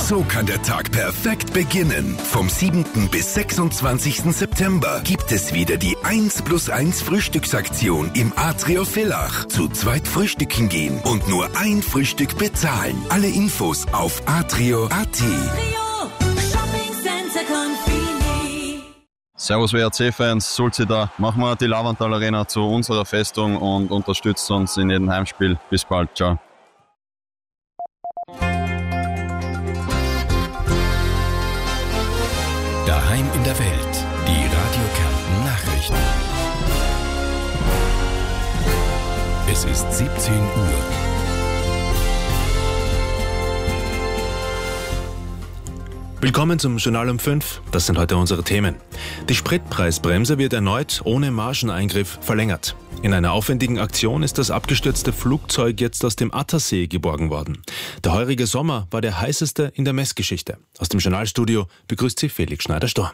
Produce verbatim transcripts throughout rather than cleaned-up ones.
So kann der Tag perfekt beginnen. Vom siebten bis sechsundzwanzigsten September gibt es wieder die eins plus eins Frühstücksaktion im Atrio Villach. Zu zweit frühstücken gehen und nur ein Frühstück bezahlen. Alle Infos auf atrio punkt at. Servus W R C-Fans, Sulzi da. Machen wir die Lavantal Arena zu unserer Festung und unterstützt uns in jedem Heimspiel. Bis bald, ciao. Daheim in der Welt, die Radio Kärnten Nachrichten. Es ist siebzehn Uhr. Willkommen zum Journal um fünf. Das sind heute unsere Themen. Die Spritpreisbremse wird erneut ohne Margeneingriff verlängert. In einer aufwendigen Aktion ist das abgestürzte Flugzeug jetzt aus dem Attersee geborgen worden. Der heurige Sommer war der heißeste in der Messgeschichte. Aus dem Journalstudio begrüßt Sie Felix Schneider-Storr.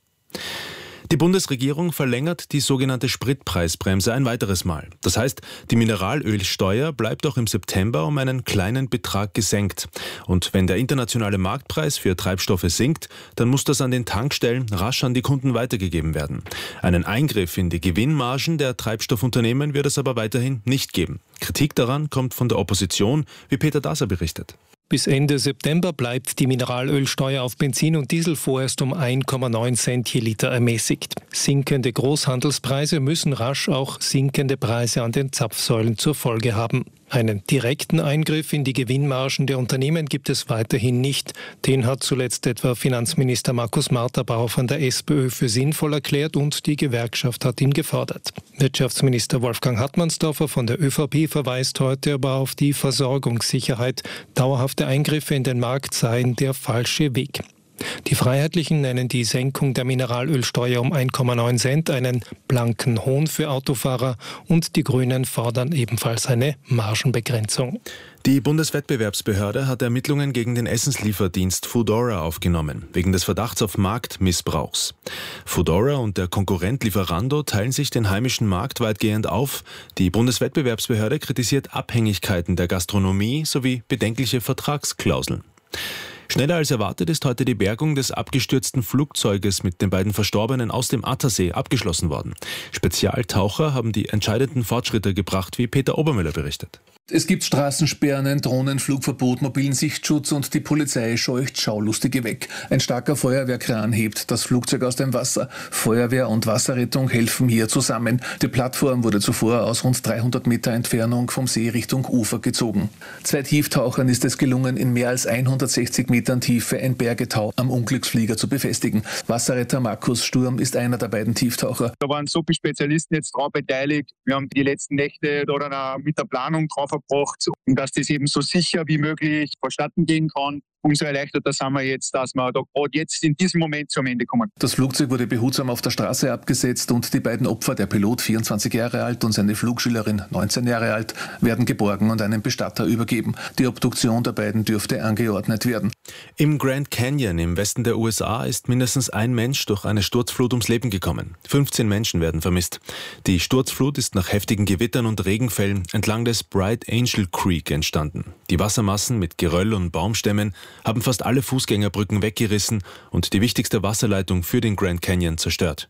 Die Bundesregierung verlängert die sogenannte Spritpreisbremse ein weiteres Mal. Das heißt, die Mineralölsteuer bleibt auch im September um einen kleinen Betrag gesenkt. Und wenn der internationale Marktpreis für Treibstoffe sinkt, dann muss das an den Tankstellen rasch an die Kunden weitergegeben werden. Einen Eingriff in die Gewinnmargen der Treibstoffunternehmen wird es aber weiterhin nicht geben. Kritik daran kommt von der Opposition, wie Peter Daser berichtet. Bis Ende September bleibt die Mineralölsteuer auf Benzin und Diesel vorerst um ein Komma neun Cent je Liter ermäßigt. Sinkende Großhandelspreise müssen rasch auch sinkende Preise an den Zapfsäulen zur Folge haben. Einen direkten Eingriff in die Gewinnmargen der Unternehmen gibt es weiterhin nicht. Den hat zuletzt etwa Finanzminister Markus Marterbauer von der SPÖ für sinnvoll erklärt und die Gewerkschaft hat ihn gefordert. Wirtschaftsminister Wolfgang Hartmannsdorfer von der ÖVP verweist heute aber auf die Versorgungssicherheit. Dauerhafte Eingriffe in den Markt seien der falsche Weg. Die Freiheitlichen nennen die Senkung der Mineralölsteuer um ein Komma neun Cent einen blanken Hohn für Autofahrer und die Grünen fordern ebenfalls eine Margenbegrenzung. Die Bundeswettbewerbsbehörde hat Ermittlungen gegen den Essenslieferdienst Foodora aufgenommen, wegen des Verdachts auf Marktmissbrauchs. Foodora und der Konkurrent Lieferando teilen sich den heimischen Markt weitgehend auf. Die Bundeswettbewerbsbehörde kritisiert Abhängigkeiten der Gastronomie sowie bedenkliche Vertragsklauseln. Schneller als erwartet ist heute die Bergung des abgestürzten Flugzeuges mit den beiden Verstorbenen aus dem Attersee abgeschlossen worden. Spezialtaucher haben die entscheidenden Fortschritte gebracht, wie Peter Obermüller berichtet. Es gibt Straßensperren, ein Drohnenflugverbot, mobilen Sichtschutz und die Polizei scheucht Schaulustige weg. Ein starker Feuerwehrkran hebt das Flugzeug aus dem Wasser. Feuerwehr und Wasserrettung helfen hier zusammen. Die Plattform wurde zuvor aus rund dreihundert Meter Entfernung vom See Richtung Ufer gezogen. Zwei Tieftauchern ist es gelungen, in mehr als hundertsechzig Metern Tiefe ein Bergetau am Unglücksflieger zu befestigen. Wasserretter Markus Sturm ist einer der beiden Tieftaucher. Da waren so viele Spezialisten jetzt drauf beteiligt. Wir haben die letzten Nächte da mit der Planung drauf verbracht, und dass das eben so sicher wie möglich vonstatten gehen kann. Umso erleichterter sind wir jetzt, dass wir da gerade jetzt in diesem Moment zum Ende kommen. Das Flugzeug wurde behutsam auf der Straße abgesetzt und die beiden Opfer, der Pilot vierundzwanzig Jahre alt und seine Flugschülerin neunzehn Jahre alt, werden geborgen und einem Bestatter übergeben. Die Obduktion der beiden dürfte angeordnet werden. Im Grand Canyon im Westen der U S A ist mindestens ein Mensch durch eine Sturzflut ums Leben gekommen. fünfzehn Menschen werden vermisst. Die Sturzflut ist nach heftigen Gewittern und Regenfällen entlang des Bright Angel Creek entstanden. Die Wassermassen mit Geröll und Baumstämmen haben fast alle Fußgängerbrücken weggerissen und die wichtigste Wasserleitung für den Grand Canyon zerstört.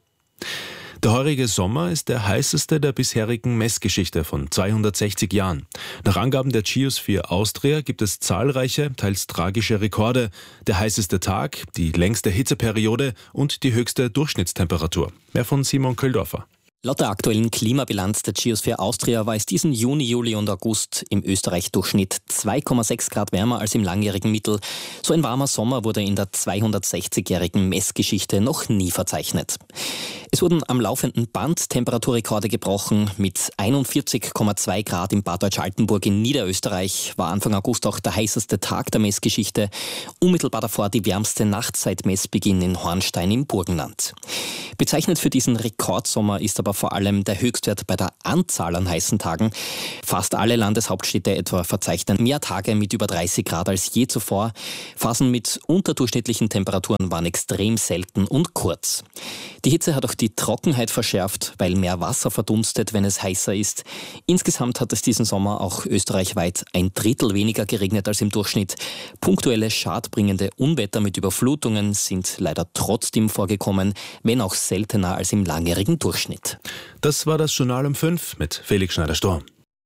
Der heurige Sommer ist der heißeste der bisherigen Messgeschichte von zweihundertsechzig Jahren. Nach Angaben der Geosphere Austria gibt es zahlreiche, teils tragische Rekorde. Der heißeste Tag, die längste Hitzeperiode und die höchste Durchschnittstemperatur. Mehr von Simon Köldorfer. Laut der aktuellen Klimabilanz der Geosphere Austria war es diesen Juni, Juli und August im Österreich-Durchschnitt zwei Komma sechs Grad wärmer als im langjährigen Mittel. So ein warmer Sommer wurde in der zweihundertsechzigjährigen Messgeschichte noch nie verzeichnet. Es wurden am laufenden Band Temperaturrekorde gebrochen. Mit einundvierzig Komma zwei Grad im Bad Deutsch-Altenburg in Niederösterreich war Anfang August auch der heißeste Tag der Messgeschichte. Unmittelbar davor die wärmste Nacht seit Messbeginn in Hornstein im Burgenland. Bezeichnet für diesen Rekordsommer ist aber aber vor allem der Höchstwert bei der Anzahl an heißen Tagen. Fast alle Landeshauptstädte etwa verzeichnen mehr Tage mit über dreißig Grad als je zuvor. Phasen mit unterdurchschnittlichen Temperaturen waren extrem selten und kurz. Die Hitze hat auch die Trockenheit verschärft, weil mehr Wasser verdunstet, wenn es heißer ist. Insgesamt hat es diesen Sommer auch österreichweit ein Drittel weniger geregnet als im Durchschnitt. Punktuelle schadbringende Unwetter mit Überflutungen sind leider trotzdem vorgekommen, wenn auch seltener als im langjährigen Durchschnitt. Das war das Journal um fünf mit Felix Schneider-Storm.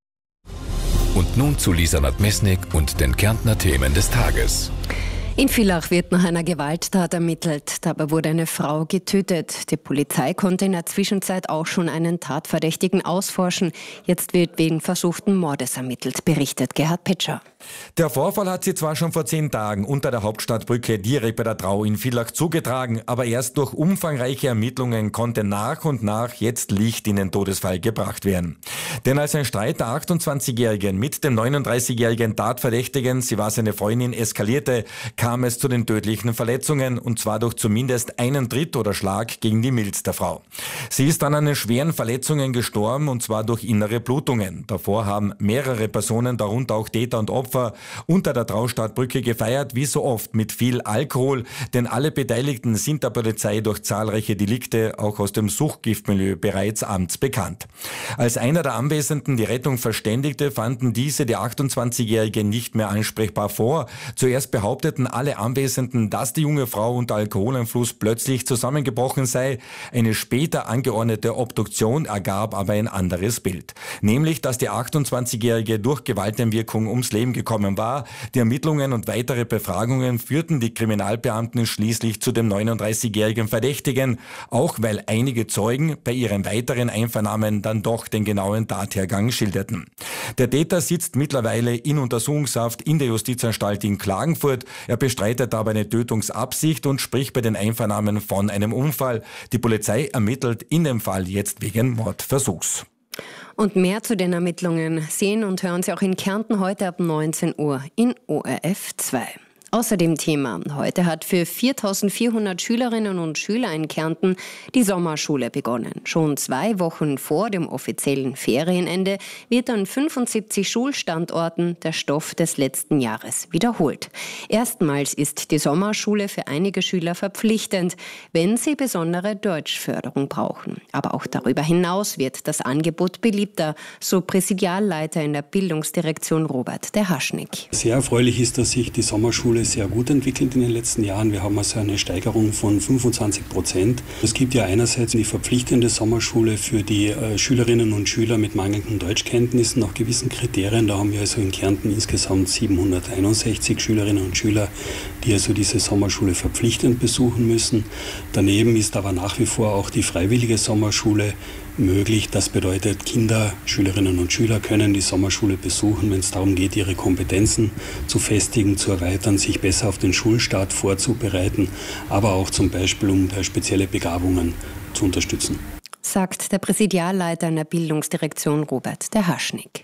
Und nun zu Lisa Nadmesnik und den Kärntner Themen des Tages. In Villach wird nach einer Gewalttat ermittelt. Dabei wurde eine Frau getötet. Die Polizei konnte in der Zwischenzeit auch schon einen Tatverdächtigen ausforschen. Jetzt wird wegen versuchten Mordes ermittelt, berichtet Gerhard Petscher. Der Vorfall hat sich zwar schon vor zehn Tagen unter der Hauptstadtbrücke direkt bei der Trau in Villach zugetragen, aber erst durch umfangreiche Ermittlungen konnte nach und nach jetzt Licht in den Todesfall gebracht werden. Denn als ein Streit der achtundzwanzigjährigen mit dem neununddreißigjährigen Tatverdächtigen, sie war seine Freundin, eskalierte, kam es zu den tödlichen Verletzungen, und zwar durch zumindest einen Tritt oder Schlag gegen die Milz der Frau. Sie ist dann an den schweren Verletzungen gestorben, und zwar durch innere Blutungen. Davor haben mehrere Personen, darunter auch Täter und Opfer, unter der Traustadtbrücke gefeiert, wie so oft mit viel Alkohol, denn alle Beteiligten sind der Polizei durch zahlreiche Delikte, auch aus dem Suchtgiftmilieu, bereits amtsbekannt. Als einer der Anwesenden die Rettung verständigte, fanden diese die achtundzwanzigjährige nicht mehr ansprechbar vor. Zuerst behaupteten alle Anwesenden, dass die junge Frau unter Alkoholeinfluss plötzlich zusammengebrochen sei. Eine später angeordnete Obduktion ergab aber ein anderes Bild. Nämlich, dass die achtundzwanzigjährige durch Gewalteinwirkung ums Leben gekommen war. Die Ermittlungen und weitere Befragungen führten die Kriminalbeamten schließlich zu dem neununddreißigjährigen Verdächtigen, auch weil einige Zeugen bei ihren weiteren Einvernahmen dann doch den genauen Tathergang schilderten. Der Täter sitzt mittlerweile in Untersuchungshaft in der Justizanstalt in Klagenfurt. Er bestreitet aber eine Tötungsabsicht und spricht bei den Einvernahmen von einem Unfall. Die Polizei ermittelt in dem Fall jetzt wegen Mordversuchs. Und mehr zu den Ermittlungen sehen und hören Sie auch in Kärnten heute ab neunzehn Uhr in O R F zwei. Außerdem Thema. Heute hat für viertausendvierhundert Schülerinnen und Schüler in Kärnten die Sommerschule begonnen. Schon zwei Wochen vor dem offiziellen Ferienende wird an fünfundsiebzig Schulstandorten der Stoff des letzten Jahres wiederholt. Erstmals ist die Sommerschule für einige Schüler verpflichtend, wenn sie besondere Deutschförderung brauchen. Aber auch darüber hinaus wird das Angebot beliebter, so Präsidialleiter in der Bildungsdirektion Robert de Haschnik. Sehr erfreulich ist, dass sich die Sommerschule sehr gut entwickelt in den letzten Jahren. Wir haben also eine Steigerung von fünfundzwanzig Prozent. Es gibt ja einerseits die verpflichtende Sommerschule für die äh, Schülerinnen und Schüler mit mangelnden Deutschkenntnissen nach gewissen Kriterien. Da haben wir also in Kärnten insgesamt siebenhunderteinundsechzig Schülerinnen und Schüler, die also diese Sommerschule verpflichtend besuchen müssen. Daneben ist aber nach wie vor auch die freiwillige Sommerschule möglich. Das bedeutet, Kinder, Schülerinnen und Schüler können die Sommerschule besuchen, wenn es darum geht, ihre Kompetenzen zu festigen, zu erweitern, sich besser auf den Schulstart vorzubereiten, aber auch zum Beispiel, um spezielle Begabungen zu unterstützen. Sagt der Präsidialleiter in der Bildungsdirektion Robert de Haschnik.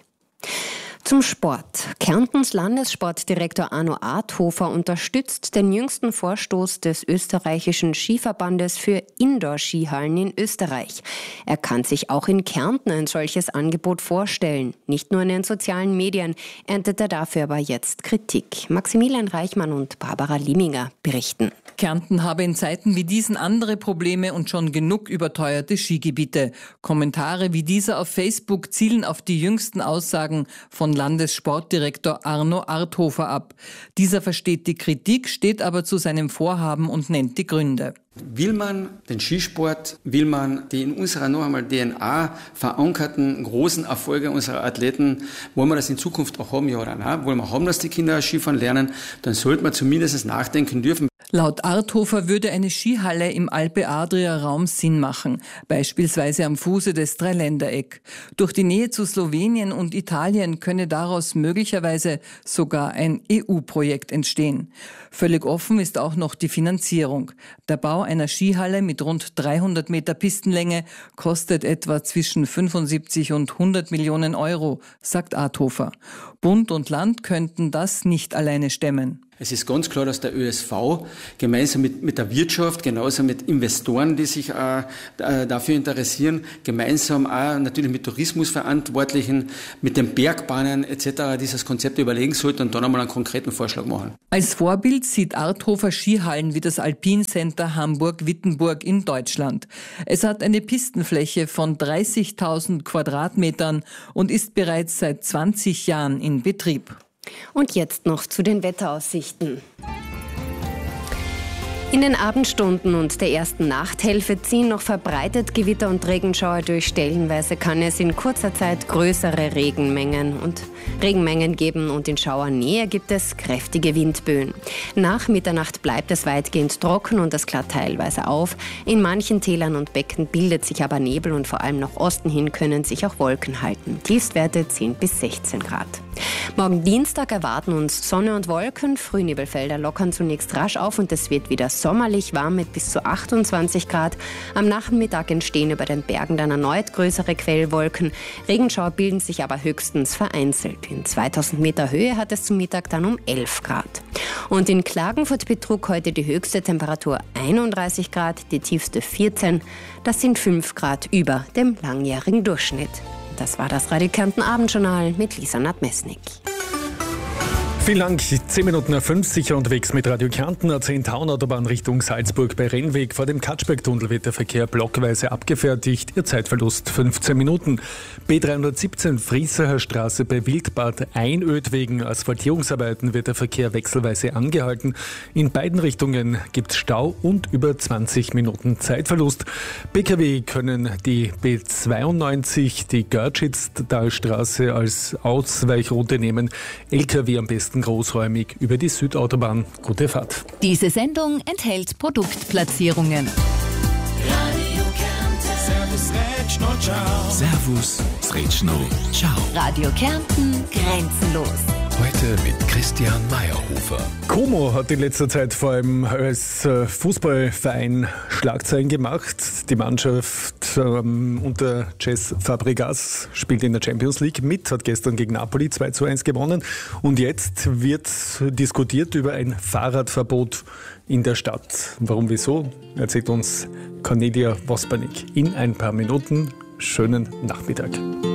Zum Sport. Kärntens Landessportdirektor Arno Arthofer unterstützt den jüngsten Vorstoß des österreichischen Skiverbandes für Indoor-Skihallen in Österreich. Er kann sich auch in Kärnten ein solches Angebot vorstellen. Nicht nur in den sozialen Medien, erntet er dafür aber jetzt Kritik. Maximilian Reichmann und Barbara Lieminger berichten. Kärnten habe in Zeiten wie diesen andere Probleme und schon genug überteuerte Skigebiete. Kommentare wie dieser auf Facebook zielen auf die jüngsten Aussagen von Landessportdirektor Arno Arthofer ab. Dieser versteht die Kritik, steht aber zu seinem Vorhaben und nennt die Gründe. Will man den Skisport, will man die in unserer noch einmal D N A verankerten großen Erfolge unserer Athleten, wollen wir das in Zukunft auch haben, ja oder nein? Wollen wir haben, dass die Kinder Skifahren lernen, dann sollte man zumindest nachdenken dürfen. Laut Arthofer würde eine Skihalle im Alpe-Adria-Raum Sinn machen, beispielsweise am Fuße des Dreiländereck. Durch die Nähe zu Slowenien und Italien könne daraus möglicherweise sogar ein E U-Projekt entstehen. Völlig offen ist auch noch die Finanzierung. Der Bau einer Skihalle mit rund dreihundert Meter Pistenlänge kostet etwa zwischen fünfundsiebzig und hundert Millionen Euro, sagt Arthofer. Bund und Land könnten das nicht alleine stemmen. Es ist ganz klar, dass der Ö S V gemeinsam mit, mit der Wirtschaft, genauso mit Investoren, die sich äh, dafür interessieren, gemeinsam auch natürlich mit Tourismusverantwortlichen, mit den Bergbahnen et cetera dieses Konzept überlegen sollte und dann einmal einen konkreten Vorschlag machen. Als Vorbild sieht Arthofer Skihallen wie das Alpine Center Hamburg-Wittenburg in Deutschland. Es hat eine Pistenfläche von dreißigtausend Quadratmetern und ist bereits seit zwanzig Jahren in Betrieb. Und jetzt noch zu den Wetteraussichten. In den Abendstunden und der ersten Nachthälfte ziehen noch verbreitet Gewitter und Regenschauer durch. Stellenweise kann es in kurzer Zeit größere Regenmengen und Regenmengen geben und in Schauernähe gibt es kräftige Windböen. Nach Mitternacht bleibt es weitgehend trocken und es klart teilweise auf. In manchen Tälern und Becken bildet sich aber Nebel und vor allem nach Osten hin können sich auch Wolken halten. Tiefstwerte zehn bis sechzehn Grad. Morgen Dienstag erwarten uns Sonne und Wolken. Frühnebelfelder lockern zunächst rasch auf und es wird wieder sommerlich warm mit bis zu achtundzwanzig Grad. Am Nachmittag entstehen über den Bergen dann erneut größere Quellwolken. Regenschauer bilden sich aber höchstens vereinzelt. In zweitausend Meter Höhe hat es zum Mittag dann um elf Grad. Und in Klagenfurt betrug heute die höchste Temperatur einunddreißig Grad, die tiefste vierzehn. Das sind fünf Grad über dem langjährigen Durchschnitt. Das war das Radio Kärnten Abendjournal mit Lisa Nadmesnik. Vielen Dank. zehn Minuten nach fünf, sicher unterwegs mit Radio Kärnten. A zehn Taunautobahn Richtung Salzburg bei Rennweg. Vor dem Katschbergtunnel wird der Verkehr blockweise abgefertigt. Ihr Zeitverlust fünfzehn Minuten. B dreihundertsiebzehn Friesacher Straße bei Wildbad Einöd. Wegen Asphaltierungsarbeiten wird der Verkehr wechselweise angehalten. In beiden Richtungen gibt es Stau und über zwanzig Minuten Zeitverlust. B K W können die B zweiundneunzig, die Görtschitztalstraße als Ausweichroute nehmen. L K W am besten großräumig über die Südautobahn. Gute Fahrt. Diese Sendung enthält Produktplatzierungen. Radio Kärnten. Servus, Retschno, ciao. Servus, Retschno, ciao. Radio Kärnten grenzenlos. Heute mit Christian Meyerhofer. Como hat in letzter Zeit vor allem als Fußballverein Schlagzeilen gemacht. Die Mannschaft ähm, unter Cesc Fabregas spielt in der Champions League mit, hat gestern gegen Napoli zwei zu eins gewonnen. Und jetzt wird diskutiert über ein Fahrradverbot in der Stadt. Warum, wieso, erzählt uns Cornelia Wospernik in ein paar Minuten. Schönen Nachmittag.